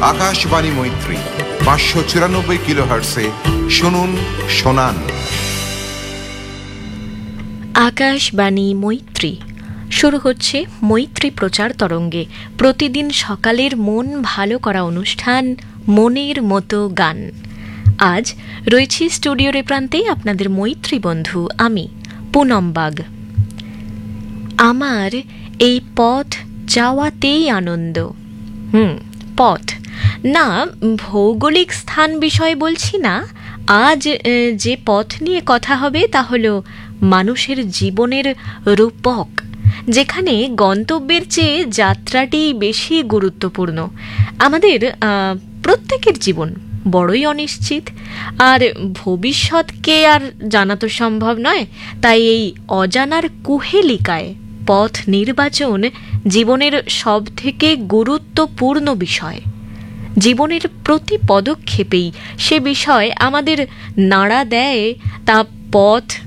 আকাশবাণী মৈত্রী 594 কিলোহার্টসে শুনুন শোনান। আকাশবাণী মৈত্রী শুরু হচ্ছে মৈত্রী প্রচার তরঙ্গে প্রতিদিন সকালের মন ভালো করা অনুষ্ঠান মনের মতো গান। আজ রয়েছি স্টুডিওর প্রান্তে আপনাদের মৈত্রী বন্ধু আমি পুনম বাগ। আমার এই পথ যাওয়াতেই আনন্দ। পথ না, ভৌগোলিক স্থান বিষয়ে বলছি না। আজ যে পথ নিয়ে কথা হবে তা হলো মানুষের জীবনের রূপক, যেখানে গন্তব্যের চেয়ে যাত্রাটি বেশি গুরুত্বপূর্ণ। আমাদের প্রত্যেকের জীবন বড়ই অনিশ্চিত, আর ভবিষ্যৎকে আর জানা তো সম্ভব নয়। তাই এই অজানার কুহেলিকায় পথ নির্বাচন জীবনের সবথেকে গুরুত্বপূর্ণ বিষয়। জীবনের প্রতি পদক্ষেপেই সে বিষয় আমাদের নাড়া দেয়, তা পথ